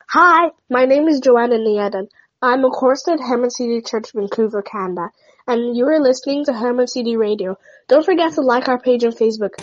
Hi, my name is Joanna Niedan. I'm a chorister at Herman CD Church, Vancouver, Canada, and you are listening to Herman CD Radio. Don't forget to like our page on Facebook.